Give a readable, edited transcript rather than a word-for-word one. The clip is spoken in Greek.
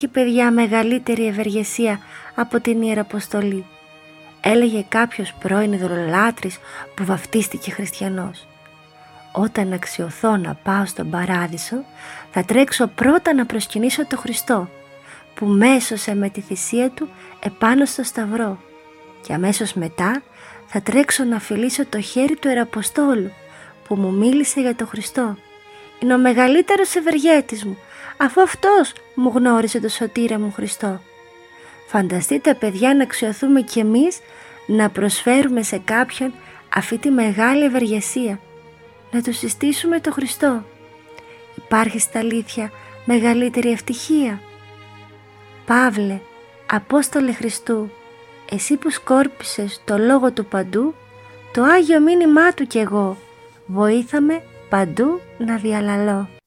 Και παιδιά μεγαλύτερη ευεργεσία από την Ιεραποστολή, έλεγε κάποιος πρώην ειδωλολάτρης που βαφτίστηκε χριστιανός. Όταν αξιωθώ να πάω στον Παράδεισο, θα τρέξω πρώτα να προσκυνήσω το Χριστό, που μέσωσε με τη θυσία του επάνω στο σταυρό, και αμέσως μετά θα τρέξω να φιλήσω το χέρι του Ιεραποστόλου, που μου μίλησε για το Χριστό. Είναι ο μεγαλύτερος ευεργέτης μου, αφού αυτός μου γνώρισε το σωτήρα μου Χριστό. Φανταστείτε παιδιά να αξιωθούμε κι εμείς να προσφέρουμε σε κάποιον αυτή τη μεγάλη ευεργεσία, να του συστήσουμε το Χριστό. Υπάρχει στα αλήθεια μεγαλύτερη ευτυχία? Παύλε, Απόστολε Χριστού, εσύ που σκόρπισες το λόγο του παντού, το Άγιο μήνυμά του κι εγώ, βοήθαμε παντού να διαλαλώ.